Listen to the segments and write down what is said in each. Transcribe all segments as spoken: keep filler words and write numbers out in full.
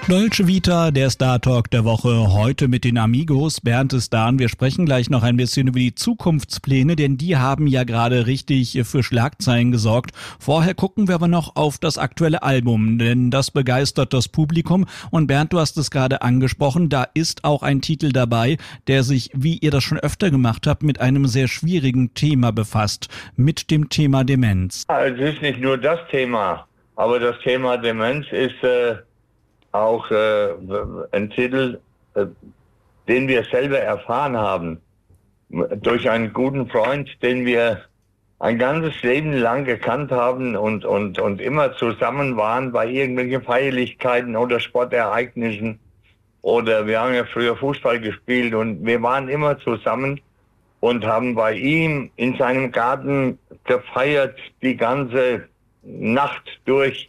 Dolce Vita, der Star Talk der Woche, heute mit den Amigos. Bernd ist da und wir sprechen gleich noch ein bisschen über die Zukunftspläne, denn die haben ja gerade richtig für Schlagzeilen gesorgt. Vorher gucken wir aber noch auf das aktuelle Album, denn das begeistert das Publikum. Und Bernd, du hast es gerade angesprochen, da ist auch ein Titel dabei, der sich, wie ihr das schon öfter gemacht habt, mit einem sehr schwierigen Thema befasst, mit dem Thema Demenz. Es ist nicht nur das Thema, aber das Thema Demenz ist äh auch äh, ein Titel, äh, den wir selber erfahren haben, durch einen guten Freund, den wir ein ganzes Leben lang gekannt haben und, und, und immer zusammen waren bei irgendwelchen Feierlichkeiten oder Sportereignissen. Oder wir haben ja früher Fußball gespielt und wir waren immer zusammen und haben bei ihm in seinem Garten gefeiert die ganze Nacht durch.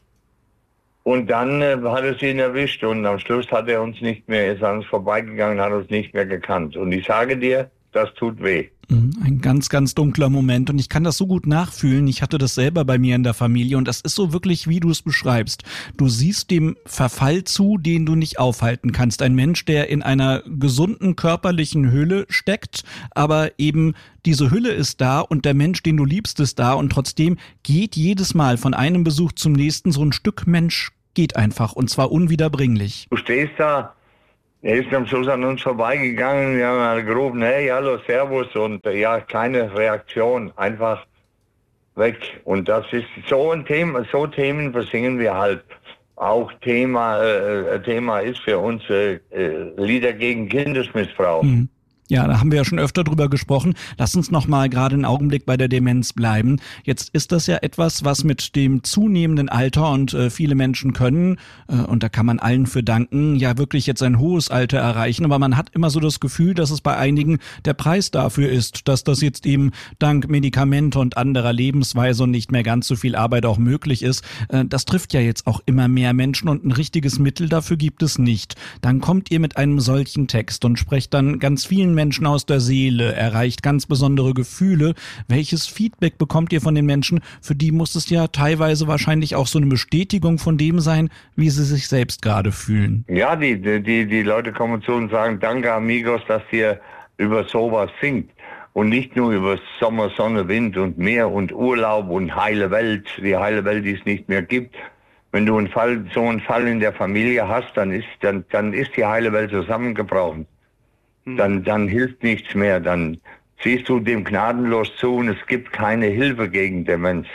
Und dann äh, hat es ihn erwischt und am Schluss hat er uns nicht mehr, ist an uns vorbeigegangen, hat uns nicht mehr gekannt. Und ich sage dir, das tut weh. Ein ganz, ganz dunkler Moment und ich kann das so gut nachfühlen. Ich hatte das selber bei mir in der Familie und das ist so wirklich, wie du es beschreibst. Du siehst dem Verfall zu, den du nicht aufhalten kannst. Ein Mensch, der in einer gesunden körperlichen Hülle steckt, aber eben diese Hülle ist da und der Mensch, den du liebst, ist da und trotzdem geht jedes Mal von einem Besuch zum nächsten so ein Stück Mensch geht einfach und zwar unwiederbringlich. Du stehst da. Er ist am Schluss an uns vorbeigegangen, wir haben gerufen, hey, hallo, servus und äh, ja, keine Reaktion, einfach weg. Und das ist so ein Thema, so Themen versingen wir halt. Auch Thema, äh, Thema ist für uns äh, Lieder gegen Kindesmissbrauch. Mhm. Ja, da haben wir ja schon öfter drüber gesprochen. Lass uns noch mal gerade einen Augenblick bei der Demenz bleiben. Jetzt ist das ja etwas, was mit dem zunehmenden Alter und äh, viele Menschen können, äh, und da kann man allen für danken, ja wirklich jetzt ein hohes Alter erreichen. Aber man hat immer so das Gefühl, dass es bei einigen der Preis dafür ist, dass das jetzt eben dank Medikamente und anderer Lebensweise und nicht mehr ganz so viel Arbeit auch möglich ist. Äh, das trifft ja jetzt auch immer mehr Menschen und ein richtiges Mittel dafür gibt es nicht. Dann kommt ihr mit einem solchen Text und sprecht dann ganz vielen Menschen aus der Seele, erreicht ganz besondere Gefühle. Welches Feedback bekommt ihr von den Menschen? Für die muss es ja teilweise wahrscheinlich auch so eine Bestätigung von dem sein, wie sie sich selbst gerade fühlen. Ja, die, die, die Leute kommen zu und sagen, danke Amigos, dass ihr über sowas singt. Und nicht nur über Sommer, Sonne, Wind und Meer und Urlaub und heile Welt, die heile Welt, die es nicht mehr gibt. Wenn du einen Fall, so einen Fall in der Familie hast, dann ist, dann, dann ist die heile Welt zusammengebrochen. Dann, dann hilft nichts mehr, dann siehst du dem gnadenlos zu und es gibt keine Hilfe gegen Demenz.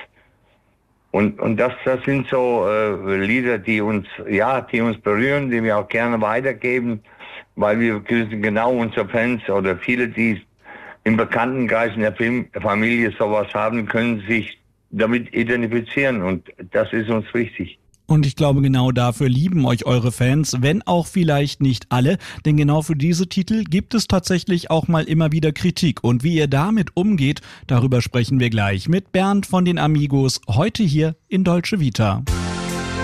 Und, und das, das sind so äh, Lieder, die uns, ja, die uns berühren, die wir auch gerne weitergeben, weil wir genau unsere Fans oder viele, die im Bekanntenkreis in der Familie sowas haben, können sich damit identifizieren und das ist uns wichtig. Und ich glaube, genau dafür lieben euch eure Fans, wenn auch vielleicht nicht alle, denn genau für diese Titel gibt es tatsächlich auch mal immer wieder Kritik. Und wie ihr damit umgeht, darüber sprechen wir gleich mit Bernd von den Amigos, heute hier in Dolce Vita.